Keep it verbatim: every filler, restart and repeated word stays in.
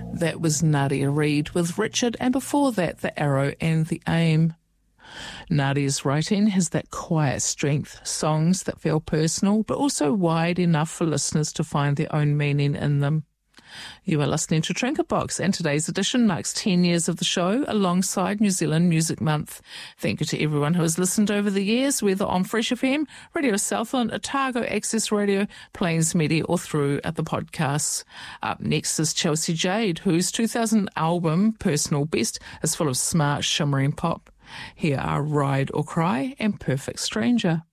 That was Nadia Reid with Richard, and before that, The Arrow and the Aim. Nadia's writing has that quiet strength, songs that feel personal, but also wide enough for listeners to find their own meaning in them. You are listening to Trinket Box, and today's edition marks ten years of the show alongside New Zealand Music Month. Thank you to everyone who has listened over the years, whether on Fresh F M, Radio Southland, Otago Access Radio, Plains Media, or through at the podcasts. Up next is Chelsea Jade, whose two thousand album, Personal Best, is full of smart, shimmering pop. Here are Ride or Cry and Perfect Stranger.